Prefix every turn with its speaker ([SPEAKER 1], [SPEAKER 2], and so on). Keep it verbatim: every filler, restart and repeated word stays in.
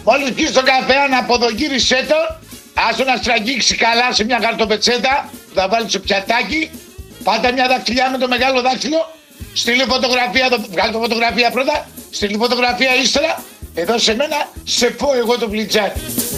[SPEAKER 1] Μόλις βγεις στον καφέ, αναποδογύρισέ το. Άσο να στραγγίξει καλά σε μια καρτοπετσέτα που θα βάλεις στο πιατάκι. Πάτα μια δαχτυλιά με το μεγάλο δάχτυλο. Στείλει φωτογραφία, το... βγάλει το φωτογραφία πρώτα. Στείλει φωτογραφία ύστερα. Εδώ σε μένα σε πω εγώ το πλιτζάκι.